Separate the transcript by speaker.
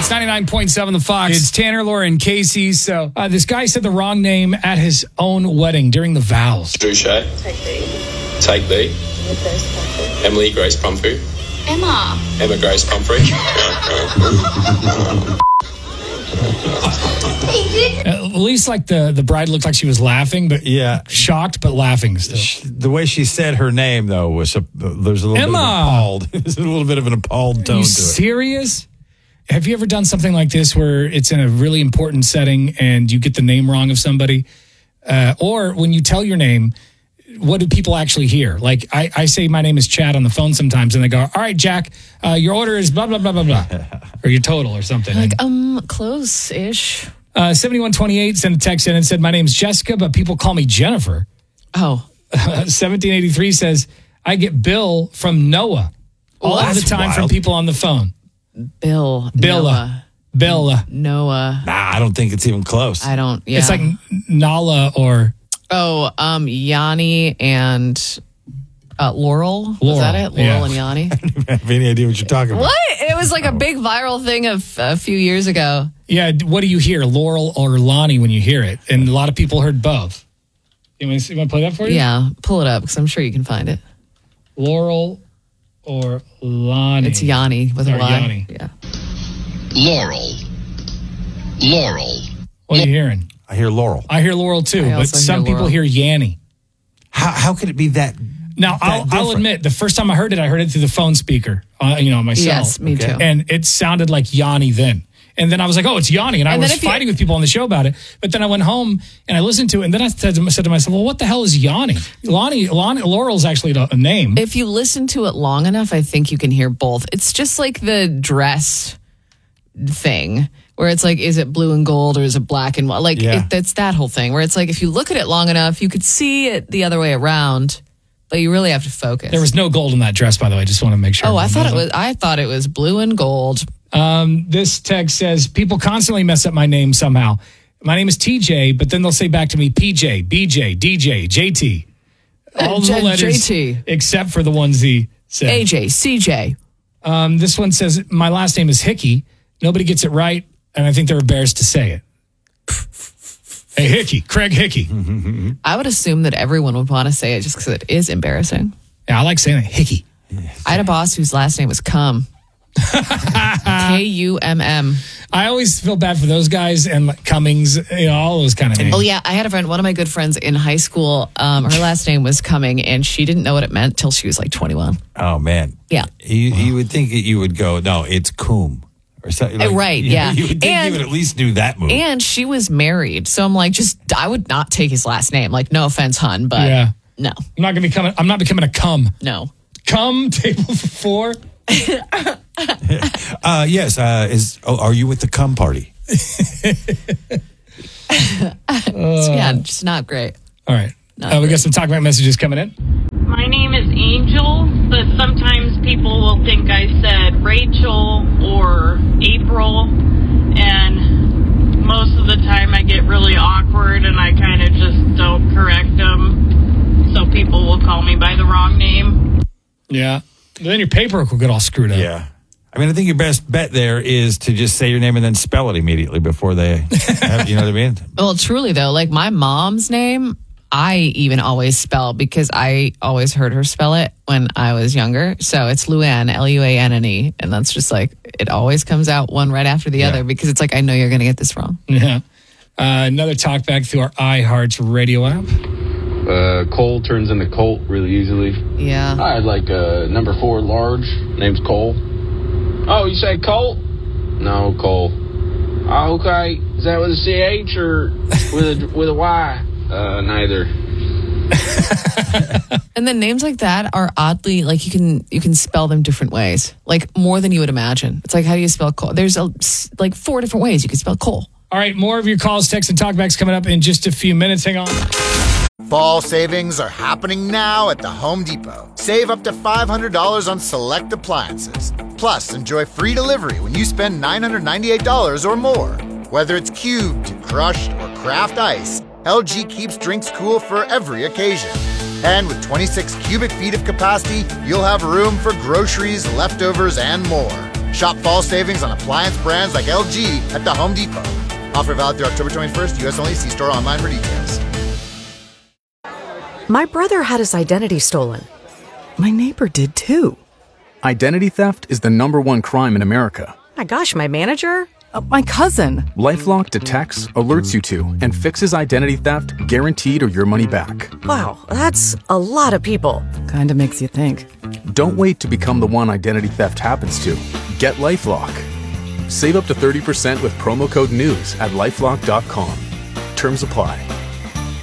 Speaker 1: It's 99.7 The Fox. It's Tanner, Laura, and Casey. So this guy said the wrong name at his own wedding during the vows.
Speaker 2: Drew Shea. Take B. Emily Grace Pumphrey.
Speaker 3: Emma
Speaker 2: Grace Pumphrey.
Speaker 1: At least like the bride looked like she was laughing, but shocked, but laughing still.
Speaker 4: The way she said her name, though, was there's a little
Speaker 1: Emma.
Speaker 4: bit of appalled. There's a little bit of an appalled tone to it.
Speaker 1: Serious? Have you ever done something like this where it's in a really important setting and you get the name wrong of somebody? Or when you tell your name, what do people actually hear? Like I say my name is Chad on the phone sometimes and they go, all right, Jack, your order is blah, blah, blah, blah, blah. Or your total or something.
Speaker 5: Like, close-ish.
Speaker 1: 7128 sent a text in and said, my name's Jessica, but people call me Jennifer.
Speaker 5: Oh.
Speaker 1: 1783 says, I get Bill from Noah all the time from people on the phone.
Speaker 5: Bill.
Speaker 1: Noah.
Speaker 5: Noah.
Speaker 4: Nah, I don't think it's even close.
Speaker 5: I don't, yeah.
Speaker 1: It's like Nala or...
Speaker 5: Oh, Yanni and Laurel. Was that it? Laurel and Yanni?
Speaker 4: I don't even have any idea what you're talking about.
Speaker 5: What? It was like a big viral thing of a few years ago.
Speaker 1: Yeah, what do you hear, Laurel or Lonnie, when you hear it? And a lot of people heard both. You want to play that for you?
Speaker 5: Yeah, pull it up because I'm sure you can find it.
Speaker 1: Laurel or Lonnie?
Speaker 5: It's Yanni with a Y.
Speaker 1: Yanni.
Speaker 5: Yeah.
Speaker 6: Laurel.
Speaker 1: What are you hearing?
Speaker 4: I hear Laurel.
Speaker 1: I hear Laurel too, but some people hear Yanni.
Speaker 4: How could it be that?
Speaker 1: Now, I'll admit, the first time I heard it through the phone speaker, on my cell.
Speaker 5: Yes, me too.
Speaker 1: And it sounded like Yanni then. And then I was like, oh, it's Yanni. And I was fighting with people on the show about it. But then I went home and I listened to it. And then I said to myself, well, what the hell is Yanni? Laurel's actually a name.
Speaker 5: If you listen to it long enough, I think you can hear both. It's just like the dress thing where it's like, is it blue and gold or is it black and white? Like, it's that whole thing where it's like, if you look at it long enough, you could see it the other way around, but you really have to focus.
Speaker 1: There was no gold in that dress, by the way. I just want to make sure.
Speaker 5: Oh, I thought it was blue and gold.
Speaker 1: This text says, people constantly mess up my name somehow. My name is TJ, but then they'll say back to me, PJ, BJ, DJ, JT. All the letters
Speaker 5: JT.
Speaker 1: Except for the ones he said.
Speaker 5: AJ, CJ.
Speaker 1: This one says, my last name is Hickey. Nobody gets it right, and I think they're embarrassed to say it. Hey, Hickey, Craig Hickey.
Speaker 5: I would assume that everyone would want to say it just because it is embarrassing.
Speaker 1: Yeah, I like saying it, Hickey.
Speaker 5: I had a boss whose last name was Cum. Kumm.
Speaker 1: I always feel bad for those guys and like Cummings, all those kind of names.
Speaker 5: Oh, yeah. I had a friend, one of my good friends in high school. Her last name was Cumming, and she didn't know what it meant till she was like 21.
Speaker 4: Oh, man.
Speaker 5: Yeah.
Speaker 4: You would think that you would go, no, it's Coom. Or something.
Speaker 5: Right, yeah.
Speaker 4: You would think you would at least do that move.
Speaker 5: And she was married. So I'm like, I would not take his last name. Like, no offense, hun, but no.
Speaker 1: I'm not becoming a cum.
Speaker 5: No.
Speaker 1: Cum, table for four?
Speaker 4: Yes. Are you with the cum party?
Speaker 5: Yeah, just not great.
Speaker 1: All right. We got some talkback messages coming in.
Speaker 7: My name is Angel, but sometimes people will think I said Rachel or April, and most of the time I get really awkward and I kind of just don't correct them, so people will call me by the wrong name.
Speaker 1: Yeah. Then your paperwork will get all screwed up.
Speaker 4: Yeah. I mean, I think your best bet there is to just say your name and then spell it immediately before they have, you know what I mean?
Speaker 5: Well, truly, though, like my mom's name, I even always spell because I always heard her spell it when I was younger. So it's Luanne, Luanne, and that's just like, it always comes out one right after the other because it's like, I know you're going to get this wrong.
Speaker 1: Yeah. Another talkback through our iHearts radio app.
Speaker 8: Cole turns into Colt really easily.
Speaker 5: Yeah.
Speaker 8: I had like number 4 large. Name's Cole. Oh, you say Colt? No, Cole. Oh, okay. Is that with a CH or with a Y? Neither.
Speaker 5: And then names like that are oddly, like you can spell them different ways, like more than you would imagine. It's like, how do you spell Cole? There's like 4 different ways you can spell Cole.
Speaker 1: All right, more of your calls, texts, and talkbacks coming up in just a few minutes. Hang on.
Speaker 9: Fall savings are happening now at the Home Depot. Save up to $500 on select appliances. Plus, enjoy free delivery when you spend $998 or more. Whether it's cubed, crushed, or craft ice, LG keeps drinks cool for every occasion. And with 26 cubic feet of capacity, you'll have room for groceries, leftovers, and more. Shop fall savings on appliance brands like LG at the Home Depot. Offer valid through October 21st. U.S. only. See store online for details.
Speaker 3: My brother had his identity stolen. My neighbor did too.
Speaker 10: Identity theft is the #1 crime in America.
Speaker 3: My gosh, my manager?
Speaker 10: My cousin. LifeLock detects, alerts you to, and fixes identity theft guaranteed or your money back.
Speaker 3: Wow, that's a lot of people.
Speaker 10: Kinda makes you think. Don't wait to become the one identity theft happens to. Get LifeLock. Save up to 30% with promo code NEWS at LifeLock.com. Terms apply.